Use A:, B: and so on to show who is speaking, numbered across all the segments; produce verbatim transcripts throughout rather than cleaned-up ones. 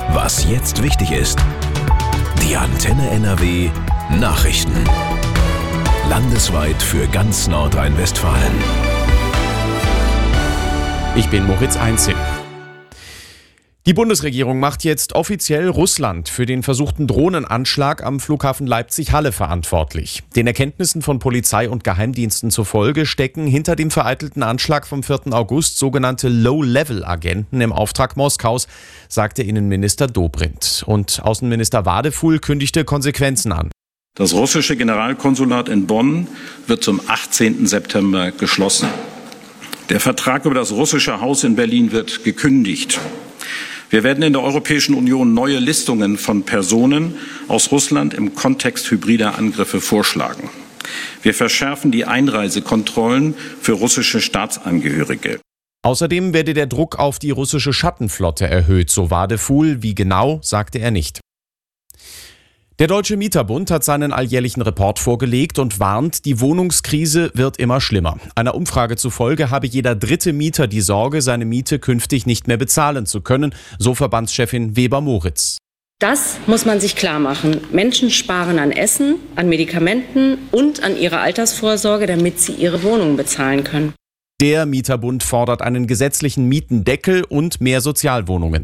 A: Was jetzt wichtig ist. Die Antenne N R W Nachrichten. Landesweit für ganz Nordrhein-Westfalen.
B: Ich bin Moritz Einzig. Die Bundesregierung macht jetzt offiziell Russland für den versuchten Drohnenanschlag am Flughafen Leipzig-Halle verantwortlich. Den Erkenntnissen von Polizei und Geheimdiensten zufolge stecken hinter dem vereitelten Anschlag vom vierten August sogenannte Low-Level-Agenten im Auftrag Moskaus, sagte Innenminister Dobrindt. Und Außenminister Wadefuhl kündigte Konsequenzen an.
C: Das russische Generalkonsulat in Bonn wird zum achtzehnten September geschlossen. Der Vertrag über das russische Haus in Berlin wird gekündigt. Wir werden in der Europäischen Union neue Listungen von Personen aus Russland im Kontext hybrider Angriffe vorschlagen. Wir verschärfen die Einreisekontrollen für russische Staatsangehörige.
B: Außerdem werde der Druck auf die russische Schattenflotte erhöht, so Wadefuhl. Wie genau, sagte er nicht. Der Deutsche Mieterbund hat seinen alljährlichen Report vorgelegt und warnt, die Wohnungskrise wird immer schlimmer. Einer Umfrage zufolge habe jeder dritte Mieter die Sorge, seine Miete künftig nicht mehr bezahlen zu können, so Verbandschefin Weber-Moritz.
D: Das muss man sich klar machen. Menschen sparen an Essen, an Medikamenten und an ihrer Altersvorsorge, damit sie ihre Wohnung bezahlen können.
B: Der Mieterbund fordert einen gesetzlichen Mietendeckel und mehr Sozialwohnungen.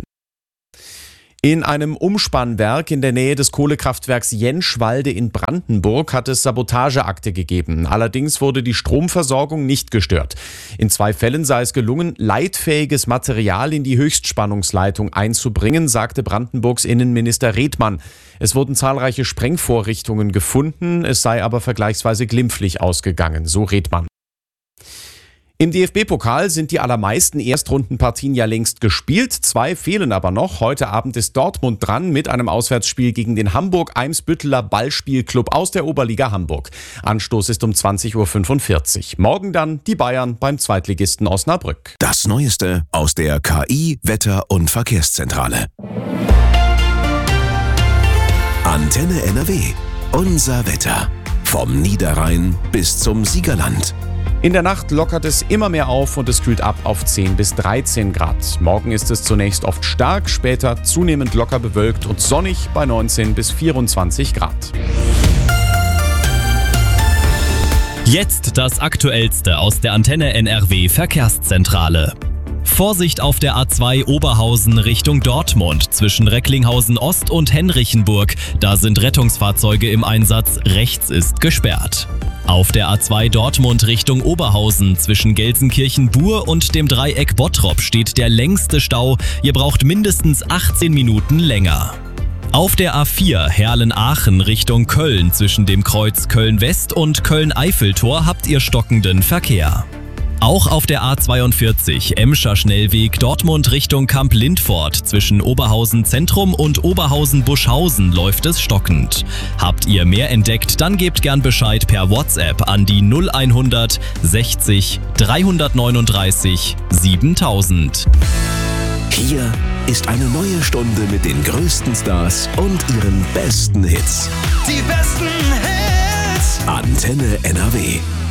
B: In einem Umspannwerk in der Nähe des Kohlekraftwerks Jentschwalde in Brandenburg hat es Sabotageakte gegeben. Allerdings wurde die Stromversorgung nicht gestört. In zwei Fällen sei es gelungen, leitfähiges Material in die Höchstspannungsleitung einzubringen, sagte Brandenburgs Innenminister Redmann. Es wurden zahlreiche Sprengvorrichtungen gefunden, es sei aber vergleichsweise glimpflich ausgegangen, so Redmann. Im D F B-Pokal sind die allermeisten Erstrundenpartien ja längst gespielt. Zwei fehlen aber noch. Heute Abend ist Dortmund dran mit einem Auswärtsspiel gegen den Hamburg-Eimsbütteler Ballspielclub aus der Oberliga Hamburg. Anstoß ist um zwanzig Uhr fünfundvierzig. Morgen dann die Bayern beim Zweitligisten Osnabrück.
A: Das Neueste aus der K I, Wetter- und Verkehrszentrale. Antenne N R W. Unser Wetter. Vom Niederrhein bis zum Siegerland.
B: In der Nacht lockert es immer mehr auf und es kühlt ab auf zehn bis dreizehn Grad. Morgen ist es zunächst oft stark, später zunehmend locker bewölkt und sonnig bei neunzehn bis vierundzwanzig Grad.
E: Jetzt das Aktuellste aus der Antenne N R W Verkehrszentrale. Vorsicht auf der A zwei Oberhausen Richtung Dortmund zwischen Recklinghausen Ost und Henrichenburg. Da sind Rettungsfahrzeuge im Einsatz, rechts ist gesperrt. Auf der A zwei Dortmund Richtung Oberhausen zwischen Gelsenkirchen-Bur und dem Dreieck Bottrop steht der längste Stau. Ihr braucht mindestens achtzehn Minuten länger. Auf der A vier Herlen-Aachen Richtung Köln zwischen dem Kreuz Köln-West und Köln-Eiffeltor habt ihr stockenden Verkehr. Auch auf der A zweiundvierzig Emscher Schnellweg Dortmund Richtung Kamp-Lindfort zwischen Oberhausen Zentrum und Oberhausen Buschhausen läuft es stockend. Habt ihr mehr entdeckt, dann gebt gern Bescheid per WhatsApp an die null hundert sechzig dreihundertneununddreißig siebentausend.
A: Hier ist eine neue Stunde mit den größten Stars und ihren besten Hits.
F: Die besten Hits.
A: Antenne N R W.